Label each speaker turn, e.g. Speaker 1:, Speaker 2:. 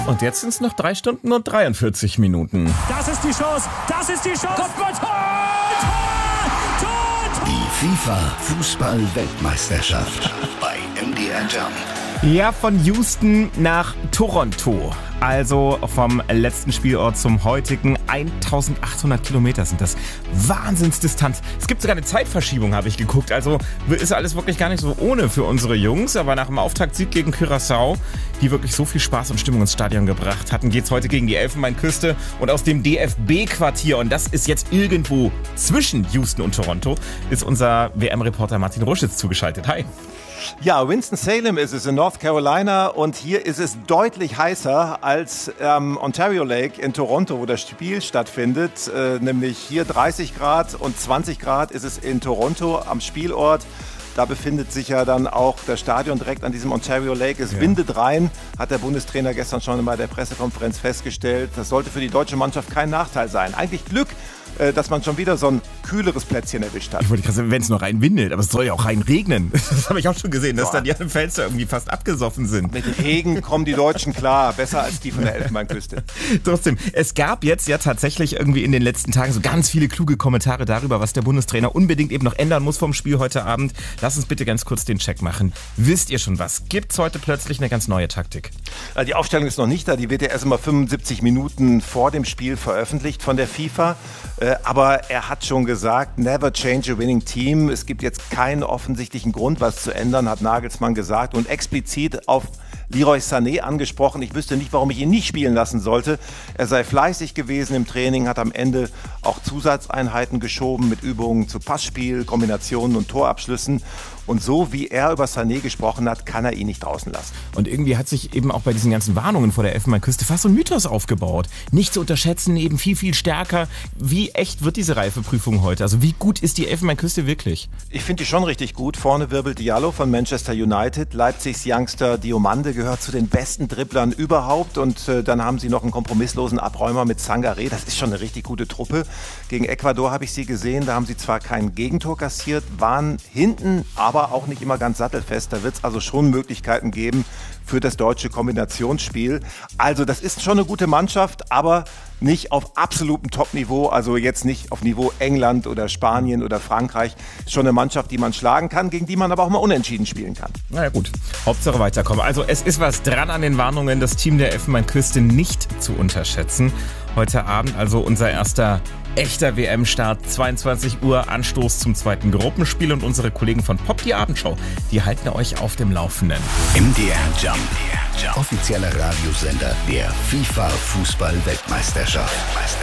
Speaker 1: Und jetzt sind es noch 3 Stunden und 43 Minuten.
Speaker 2: Das ist die Chance, das ist die Chance. Tor, Tor, Tor.
Speaker 3: Die FIFA-Fußball-Weltmeisterschaft bei MDR Jump.
Speaker 1: Ja, von Houston nach Toronto. Also vom letzten Spielort zum heutigen. 1800 Kilometer sind das. Wahnsinnsdistanz. Es gibt sogar eine Zeitverschiebung, habe ich geguckt. Also ist alles wirklich gar nicht so ohne für unsere Jungs. Aber nach dem Auftaktsieg gegen Curaçao, die wirklich so viel Spaß und Stimmung ins Stadion gebracht hatten, geht's heute gegen die Elfenbeinküste. Und aus dem DFB-Quartier, und das ist jetzt irgendwo zwischen Houston und Toronto, ist unser WM-Reporter Martin Ruschitz zugeschaltet. Hi.
Speaker 4: Ja, Winston-Salem ist es in North Carolina und hier ist es deutlich heißer als Ontario Lake in Toronto, wo das Spiel stattfindet. Nämlich hier 30 Grad und 20 Grad ist es in Toronto am Spielort. Da befindet sich ja dann auch das Stadion direkt an diesem Ontario Lake. Es windet rein, hat der Bundestrainer gestern schon bei der Pressekonferenz festgestellt. Das sollte für die deutsche Mannschaft kein Nachteil sein. Eigentlich Glück, dass man schon wieder so ein kühleres Plätzchen erwischt hat.
Speaker 1: Ich wollte gerade sagen, wenn es noch rein windet, aber es soll ja auch rein regnen. Das habe ich auch schon gesehen, dass dann die Fenster irgendwie fast abgesoffen sind.
Speaker 4: Mit Regen kommen die Deutschen klar, besser als die von der Elfenbeinküste.
Speaker 1: Trotzdem, es gab jetzt ja tatsächlich irgendwie in den letzten Tagen so ganz viele kluge Kommentare darüber, was der Bundestrainer unbedingt eben noch ändern muss vom Spiel heute Abend. Lass uns bitte ganz kurz den Check machen. Wisst ihr schon was? Gibt's heute plötzlich eine ganz neue Taktik?
Speaker 4: Die Aufstellung ist noch nicht da, die wird ja erst mal 75 Minuten vor dem Spiel veröffentlicht von der FIFA. Aber er hat schon gesagt, never change a winning team. Es gibt jetzt keinen offensichtlichen Grund, was zu ändern, hat Nagelsmann gesagt. Und explizit auf Leroy Sané angesprochen. Ich wüsste nicht, warum ich ihn nicht spielen lassen sollte. Er sei fleißig gewesen im Training, hat am Ende auch Zusatzeinheiten geschoben mit Übungen zu Passspiel, Kombinationen und Torabschlüssen. Und so wie er über Sané gesprochen hat, kann er ihn nicht draußen lassen.
Speaker 1: Und irgendwie hat sich eben auch bei diesen ganzen Warnungen vor der Elfenbeinküste fast so ein Mythos aufgebaut. Nicht zu unterschätzen, eben viel, viel stärker. Wie echt wird diese Reifeprüfung heute? Also wie gut ist die Elfenbeinküste wirklich?
Speaker 4: Ich finde die schon richtig gut. Vorne wirbelt Diallo von Manchester United. Leipzigs Youngster Diomande gehört zu den besten Dribblern überhaupt. Und dann haben sie noch einen kompromisslosen Abräumer mit Sangaré. Das ist schon eine richtig gute Truppe. Gegen Ecuador habe ich sie gesehen. Da haben sie zwar kein Gegentor kassiert, waren hinten, aber auch nicht immer ganz sattelfest. Da wird es also schon Möglichkeiten geben für das deutsche Kombinationsspiel. Also das ist schon eine gute Mannschaft, aber nicht auf absolutem Top-Niveau, also jetzt nicht auf Niveau England oder Spanien oder Frankreich. Schon eine Mannschaft, die man schlagen kann, gegen die man aber auch mal unentschieden spielen kann.
Speaker 1: Na ja, gut, Hauptsache weiterkommen. Also es ist was dran an den Warnungen, das Team der Elfenbeinküste nicht zu unterschätzen. Heute Abend also unser erster echter WM-Start, 22 Uhr, Anstoß zum zweiten Gruppenspiel, und unsere Kollegen von Pop, die Abendschau, die halten euch auf dem Laufenden.
Speaker 3: MDR Jump, offizieller Radiosender der FIFA-Fußball-Weltmeisterschaft.